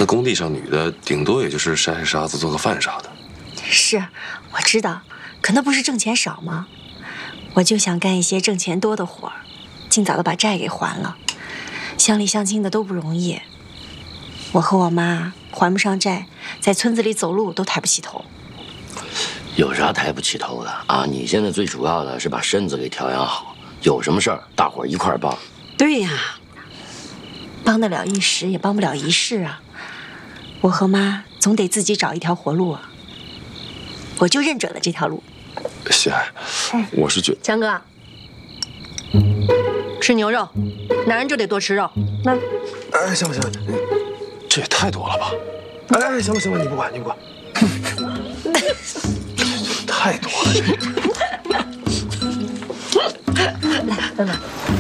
那工地上女的顶多也就是筛筛沙子、做个饭啥的。 是，我知道，可那不是挣钱少吗？我就想干一些挣钱多的活儿，尽早的把债给还了。乡里乡亲的都不容易，我和我妈还不上债，在村子里走路都抬不起头。 有啥抬不起头的啊？你现在最主要的是把身子给调养好，有什么事儿大伙儿一块儿帮。 对呀， 帮得了一时，也帮不了一世啊。我和妈总得自己找一条活路啊。我就认准了这条路。 喜爱，我是觉得强哥，吃牛肉，男人就得多吃肉。那， 哎，行了行了，这也太多了吧？哎，行了行了，你不管你不管，这太多了这。 来，等等。